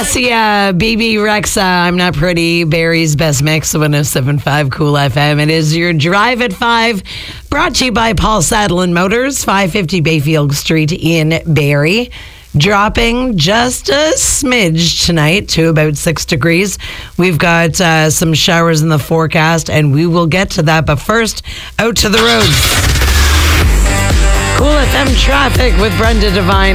Cassia, BB Rexa, I'm Not Pretty, Barry's Best Mix, 107.5 Cool FM. It is your Drive at 5, brought to you by Paul Sadlin Motors, 550 Bayfield Street in Barrie. Dropping just a smidge tonight to about 6 degrees. We've got some showers in the forecast, and we will get to that. But first, out to the roads. Cool FM traffic with Brenda Devine.